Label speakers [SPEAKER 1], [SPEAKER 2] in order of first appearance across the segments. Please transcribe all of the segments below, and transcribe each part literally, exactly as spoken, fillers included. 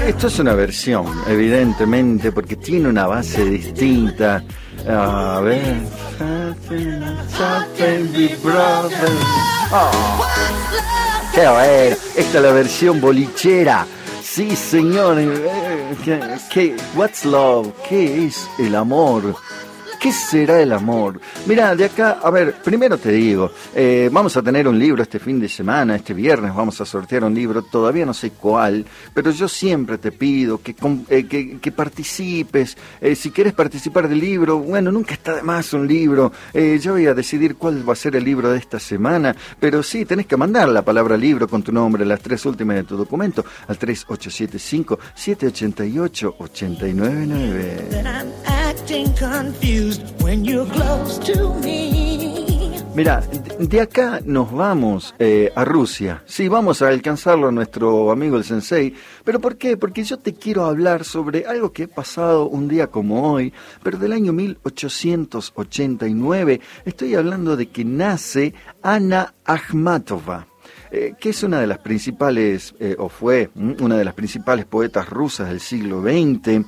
[SPEAKER 1] Esto es una versión, evidentemente, porque tiene una base distinta. A ver. Oh, qué bueno. Esta es la versión bolichera. Sí, señor. ¿Qué, qué, what's love? ¿Qué es el amor? ¿Qué será el amor? Mirá, de acá, a ver, primero te digo, eh, vamos a tener un libro este fin de semana, este viernes vamos a sortear un libro, todavía no sé cuál, pero yo siempre te pido que, eh, que, que participes, eh, si quieres participar del libro, bueno, nunca está de más un libro, eh, yo voy a decidir cuál va a ser el libro de esta semana, pero sí, tenés que mandar la palabra libro con tu nombre, las tres últimas de tu documento, al tres ocho siete cinco, siete ocho ocho, ocho nueve nueve. Mira, de acá nos vamos eh, a Rusia. Sí, vamos a alcanzarlo a nuestro amigo el Sensei. ¿Pero por qué? Porque yo te quiero hablar sobre algo que he pasado un día como hoy, pero del año mil ochocientos ochenta y nueve. Estoy hablando de que nace Anna Akhmatova. Eh, que es una de las principales, eh, o fue una de las principales poetas rusas del siglo veinte.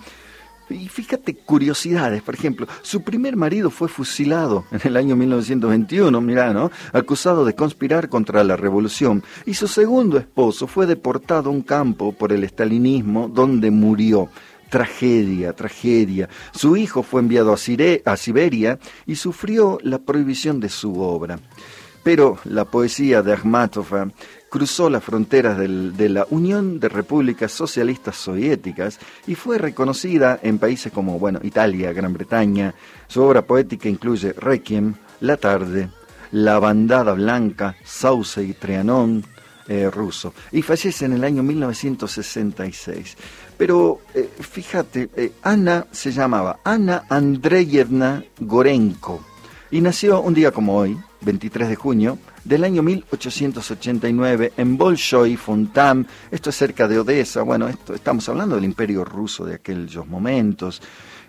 [SPEAKER 1] Y fíjate, curiosidades, por ejemplo, su primer marido fue fusilado en el año mil novecientos veintiuno, mirá, ¿no? Acusado de conspirar contra la revolución. Y su segundo esposo fue deportado a un campo por el estalinismo, donde murió. Tragedia, tragedia. Su hijo fue enviado a, Sire- a Siberia y sufrió la prohibición de su obra. Pero la poesía de Akhmatova cruzó las fronteras del, de la Unión de Repúblicas Socialistas Soviéticas y fue reconocida en países como, bueno, Italia, Gran Bretaña. Su obra poética incluye Requiem, La Tarde, La Bandada Blanca, Sauce y Trianon, eh, ruso. Y fallece en el año mil novecientos sesenta y seis. Pero eh, fíjate, eh, Ana se llamaba Ana Andreyevna Gorenko y nació un día como hoy, veintitrés de junio, del año mil ochocientos ochenta y nueve, en Bolshoi Fontam, esto es cerca de Odessa, bueno, esto, estamos hablando del Imperio Ruso de aquellos momentos.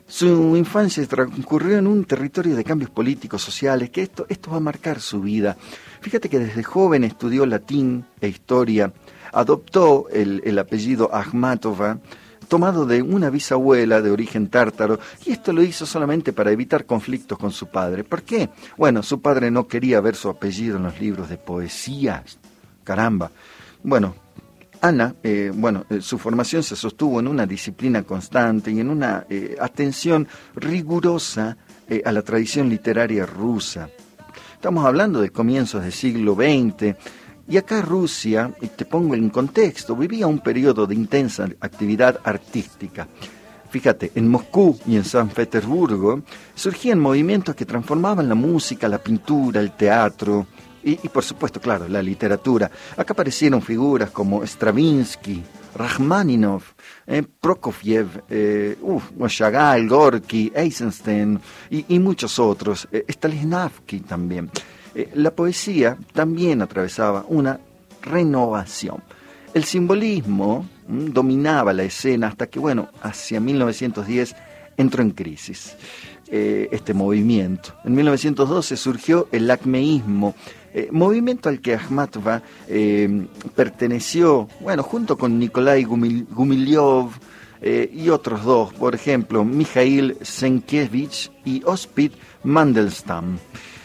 [SPEAKER 1] Su infancia transcurrió en un territorio de cambios políticos, sociales, que esto, esto va a marcar su vida. Fíjate que desde joven estudió latín e historia, adoptó el, el apellido Akhmatova, tomado de una bisabuela de origen tártaro, y esto lo hizo solamente para evitar conflictos con su padre. ¿Por qué? Bueno, su padre no quería ver su apellido en los libros de poesía. Caramba. Bueno, Ana, eh, bueno, eh, su formación se sostuvo en una disciplina constante y en una eh, atención rigurosa eh, a la tradición literaria rusa. Estamos hablando de comienzos del siglo veinte, y acá Rusia, y te pongo en contexto, vivía un periodo de intensa actividad artística. Fíjate, en Moscú y en San Petersburgo surgían movimientos que transformaban la música, la pintura, el teatro y, y por supuesto, claro, la literatura. Acá aparecieron figuras como Stravinsky, Rachmaninoff, eh, Prokofiev, eh, uh, Chagall, Gorky, Eisenstein y, y muchos otros, eh, Stanislavski también. Eh, la poesía también atravesaba una renovación. El simbolismo mm, dominaba la escena hasta que, bueno, hacia mil novecientos diez entró en crisis eh, este movimiento. En mil novecientos doce surgió el acmeísmo, eh, movimiento al que Akhmatova eh, perteneció, bueno, junto con Nikolai Gumil- Gumilyov eh, y otros dos, por ejemplo, Mikhail Sienkiewicz y Ospit Mandelstam.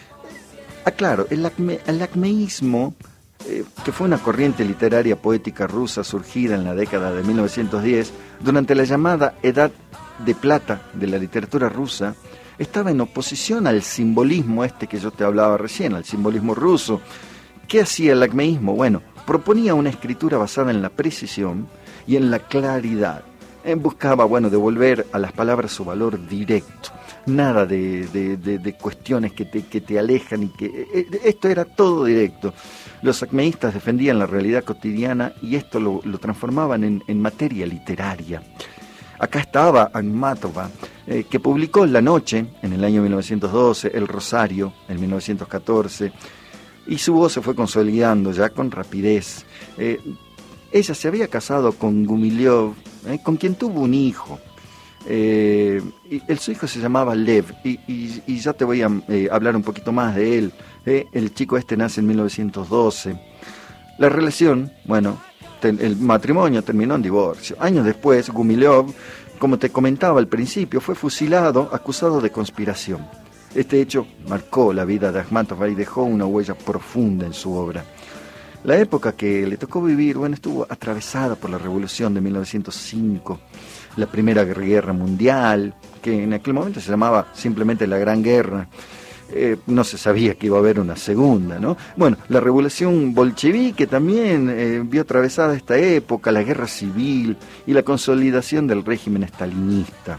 [SPEAKER 1] Ah, claro, el, acme, el acmeísmo, eh, que fue una corriente literaria poética rusa surgida en la década de mil novecientos diez, durante la llamada Edad de Plata de la literatura rusa, estaba en oposición al simbolismo este que yo te hablaba recién, al simbolismo ruso. ¿Qué hacía el acmeísmo? Bueno, proponía una escritura basada en la precisión y en la claridad. Eh, buscaba, bueno, devolver a las palabras su valor directo. Nada de, de, de, de cuestiones que te, que te alejan y que eh, esto era todo directo. Los acmeístas defendían la realidad cotidiana y esto lo, lo transformaban en, en materia literaria. Acá estaba Akhmatova, eh, que publicó La Noche en el año mil novecientos doce, El Rosario en mil novecientos catorce, y su voz se fue consolidando ya con rapidez. Eh, ella se había casado con Gumilyov, eh, con quien tuvo un hijo. Eh, y el, su hijo se llamaba Lev y, y, y ya te voy a eh, hablar un poquito más de él. eh, el chico este nace en mil novecientos doce. La relación, bueno, el matrimonio terminó en divorcio. Años después, Gumilev, como te comentaba al principio, fue fusilado acusado de conspiración. Este hecho marcó la vida de Akhmatova y dejó una huella profunda en su obra. La época que le tocó vivir, bueno, estuvo atravesada por la Revolución de mil novecientos cinco, la Primera Guerra Mundial, que en aquel momento se llamaba simplemente la Gran Guerra. Eh, no se sabía que iba a haber una segunda, ¿no? Bueno, la revolución bolchevique también eh, vio atravesada esta época, la guerra civil y la consolidación del régimen estalinista.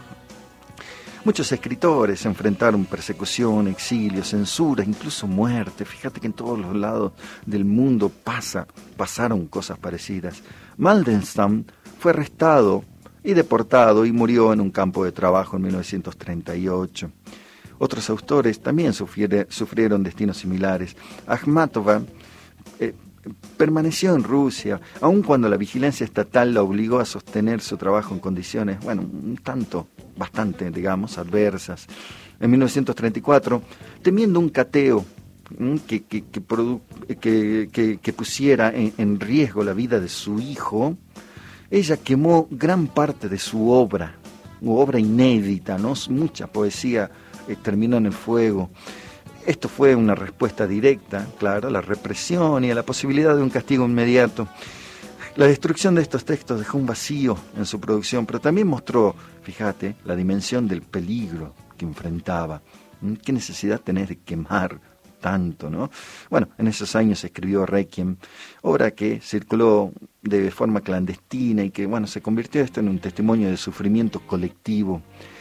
[SPEAKER 1] Muchos escritores se enfrentaron persecución, exilio, censura, incluso muerte. Fíjate que en todos los lados del mundo pasa, pasaron cosas parecidas. Mandelstam fue arrestado y deportado y murió en un campo de trabajo en mil novecientos treinta y ocho. Otros autores también sufriere, sufrieron destinos similares. Akhmatova eh, permaneció en Rusia, aun cuando la vigilancia estatal la obligó a sostener su trabajo en condiciones, bueno, un tanto, bastante, digamos, adversas. En mil novecientos treinta y cuatro, temiendo un cateo que, que, que, produ, que, que, que pusiera en, en riesgo la vida de su hijo, ella quemó gran parte de su obra, obra inédita, ¿no? Mucha poesía eh, terminó en el fuego. Esto fue una respuesta directa, claro, a la represión y a la posibilidad de un castigo inmediato. La destrucción de estos textos dejó un vacío en su producción, pero también mostró, fíjate, la dimensión del peligro que enfrentaba. ¿Qué necesidad tenés de quemar tanto, no? Bueno, en esos años escribió Requiem, obra que circuló de forma clandestina y que, bueno, se convirtió esto en un testimonio de sufrimiento colectivo.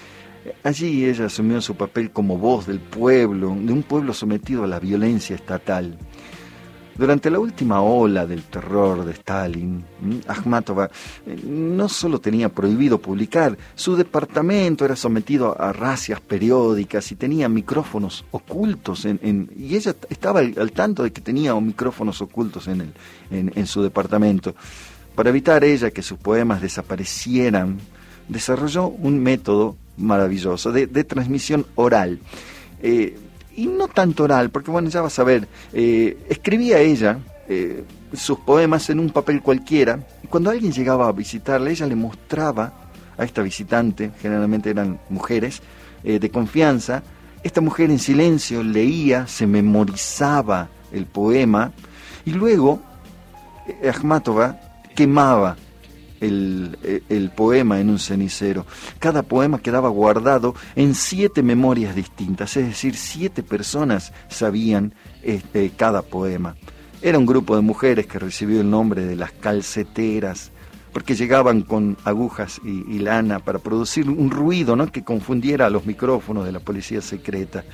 [SPEAKER 1] Allí ella asumió su papel como voz del pueblo, de un pueblo sometido a la violencia estatal. Durante la última ola del terror de Stalin, Akhmatova no solo tenía prohibido publicar, su departamento era sometido a razias periódicas y tenía micrófonos ocultos, en, en, y ella estaba al, al tanto de que tenía micrófonos ocultos en, el, en, en su departamento. Para evitar ella que sus poemas desaparecieran, desarrolló un método maravilloso de, de transmisión oral. Eh, y no tanto oral, porque bueno, ya vas a ver, eh, escribía ella eh, sus poemas en un papel cualquiera, y cuando alguien llegaba a visitarla, ella le mostraba a esta visitante, generalmente eran mujeres, eh, de confianza. Esta mujer en silencio leía, se memorizaba el poema, y luego eh, Akhmatova quemaba El, el poema en un cenicero. Cada poema quedaba guardado en siete memorias distintas, es decir, siete personas sabían este, cada poema. Era un grupo de mujeres que recibió el nombre de las calceteras, porque llegaban con agujas y, y lana para producir un ruido, ¿no?, que confundiera a los micrófonos de la policía secreta.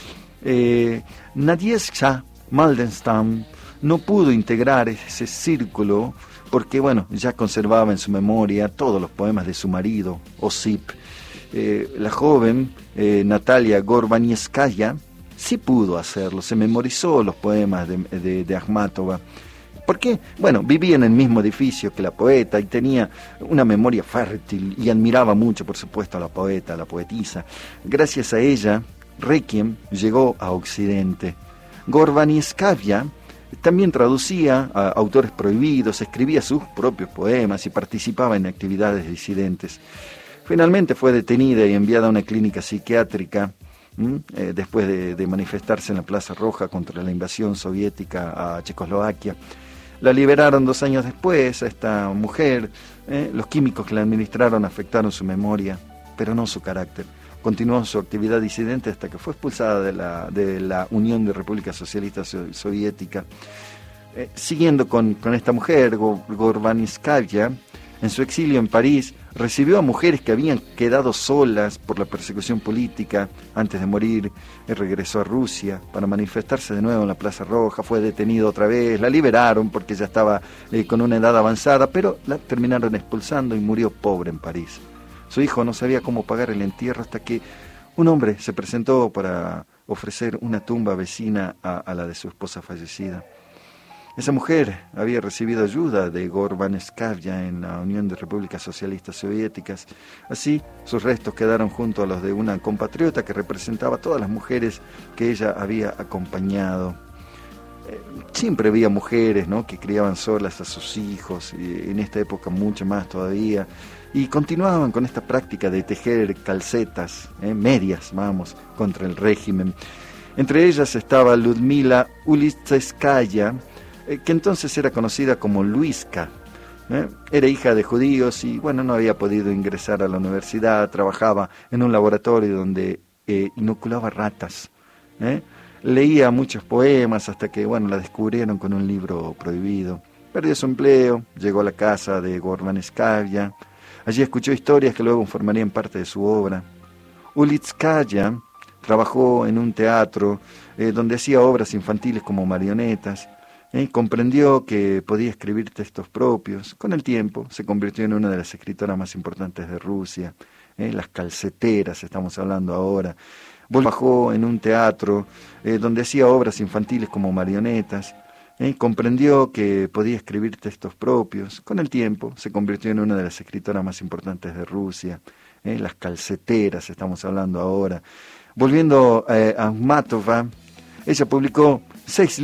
[SPEAKER 1] Eh, Nadezhda Mandelstam no pudo integrar ese círculo porque, bueno, ya conservaba en su memoria todos los poemas de su marido, Osip. Eh, la joven eh, Natalia Gorbanevskaya sí pudo hacerlo, se memorizó los poemas de, de, de Akhmatova. ¿Por qué? Bueno, vivía en el mismo edificio que la poeta y tenía una memoria fértil y admiraba mucho, por supuesto, a la poeta, a la poetisa. Gracias a ella, Requiem llegó a Occidente. Gorbanevskaya también traducía a autores prohibidos, escribía sus propios poemas y participaba en actividades disidentes. Finalmente fue detenida y enviada a una clínica psiquiátrica eh, después de, de manifestarse en la Plaza Roja contra la invasión soviética a Checoslovaquia. La liberaron dos años después a esta mujer. Eh, los químicos que la administraron afectaron su memoria, pero no su carácter. Continuó su actividad disidente hasta que fue expulsada de la, de la Unión de Repúblicas Socialistas Soviética. Eh, siguiendo con, con esta mujer, Gorbanevskaya, en su exilio en París, recibió a mujeres que habían quedado solas por la persecución política. Antes de morir, él regresó a Rusia para manifestarse de nuevo en la Plaza Roja. Fue detenido otra vez, la liberaron porque ya estaba eh, con una edad avanzada, pero la terminaron expulsando y murió pobre en París. Su hijo no sabía cómo pagar el entierro hasta que un hombre se presentó para ofrecer una tumba vecina a, a la de su esposa fallecida. Esa mujer había recibido ayuda de Gorbanevskaya en la Unión de Repúblicas Socialistas Soviéticas. Así, sus restos quedaron junto a los de una compatriota que representaba a todas las mujeres que ella había acompañado. siempre había mujeres, ¿no?, que criaban solas a sus hijos, y en esta época mucho más todavía, y continuaban con esta práctica de tejer calcetas, ¿eh? medias, vamos, contra el régimen. Entre ellas estaba Ludmila Ulitskaya, eh, que entonces era conocida como Luiska. ¿Eh? Era hija de judíos y bueno, no había podido ingresar a la universidad, trabajaba en un laboratorio donde eh, inoculaba ratas. ¿eh? Leía muchos poemas hasta que bueno, la descubrieron con un libro prohibido. Perdió su empleo, llegó a la casa de Gorbanskaya. Allí escuchó historias que luego formarían parte de su obra. Ulitskaya trabajó en un teatro eh, donde hacía obras infantiles como marionetas. Eh, comprendió que podía escribir textos propios. Con el tiempo se convirtió en una de las escritoras más importantes de Rusia. Eh, las calceteras, estamos hablando ahora. Trabajó en un teatro eh, donde hacía obras infantiles como marionetas. Eh, comprendió que podía escribir textos propios. Con el tiempo se convirtió en una de las escritoras más importantes de Rusia. Eh, las calceteras, estamos hablando ahora. Volviendo eh, a Akhmatova, ella publicó seis